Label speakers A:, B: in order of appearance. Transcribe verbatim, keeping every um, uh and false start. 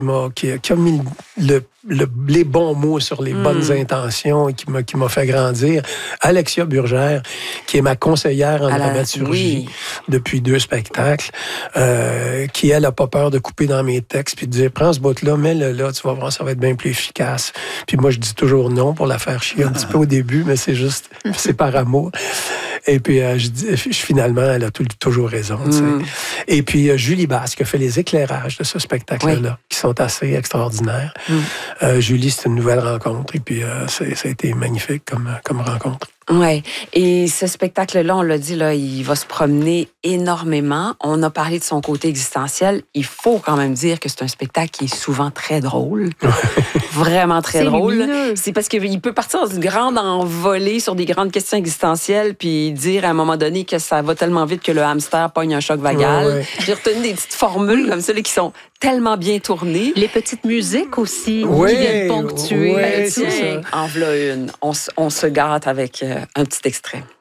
A: m'a, qui, a, qui a mis le, le, les bons mots sur les mm. bonnes intentions et qui m'a, qui m'a fait grandir. Alexia Burgère, qui est ma conseillère en dramaturgie oui. depuis deux spectacles, euh, qui, elle, n'a pas peur de couper dans mes textes puis de dire, prends ce bout-là, mets-le là, tu vas voir, ça va être bien plus efficace. Puis moi, je dis toujours non pour la faire chier un petit peu au début, mais c'est juste, c'est par amour. Et puis, euh, je dis, je, finalement, elle a tout, toujours raison. Mm. Et puis, euh, Julie Basse, qui a fait les éclairages de ce spectacle-là, oui. qui sont assez extraordinaires. Mm. Euh, Julie, c'est une nouvelle rencontre. Et puis, euh, c'est, ça a été magnifique comme, comme rencontre.
B: Oui. Et ce spectacle-là, on l'a dit, là, il va se promener énormément. On a parlé de son côté existentiel. Il faut quand même dire que c'est un spectacle qui est souvent très drôle. Vraiment très
C: c'est
B: drôle.
C: Lumineux.
B: C'est parce qu'il peut partir dans une grande envolée sur des grandes questions existentielles puis dire à un moment donné que ça va tellement vite que le hamster pogne un choc vagal. Ouais, ouais. J'ai retenu des petites formules comme ça là, qui sont tellement bien tournées.
C: Les petites musiques aussi
A: ouais,
C: qui viennent ponctuer.
A: Ouais,
B: tiens, en voilà une. On, on se gâte avec euh, un petit extrait.